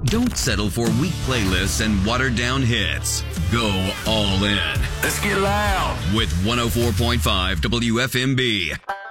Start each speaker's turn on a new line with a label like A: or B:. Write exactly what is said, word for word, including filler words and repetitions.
A: Don't settle for weak playlists and watered-down hits. Go all in.
B: Let's get loud
A: with one oh four point five W F M B.